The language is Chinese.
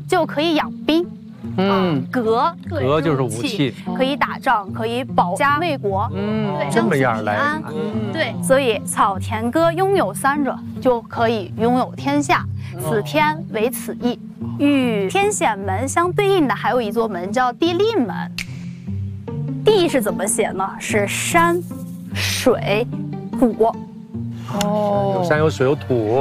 就可以养兵。革革就是武器， 可以打仗，可以保家卫国。 对，这么样来看， 对，所以草田歌拥有三者，就可以拥有天下。此天为此意。与天显门相对应的还有一座门叫地利门。地是怎么写呢？是山、水、土。 有山有水有土。